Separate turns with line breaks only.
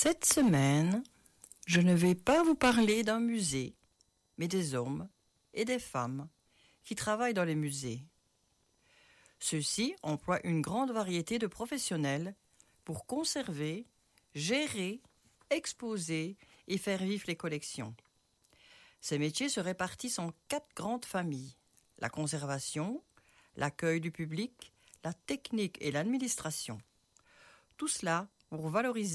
Cette semaine, je ne vais pas vous parler d'un musée, mais des hommes et des femmes qui travaillent dans les musées. Ceux-ci emploient une grande variété de professionnels pour conserver, gérer, exposer et faire vivre les collections. Ces métiers se répartissent en 4 grandes familles: la conservation, l'accueil du public, la technique et l'administration. Tout cela pour valoriser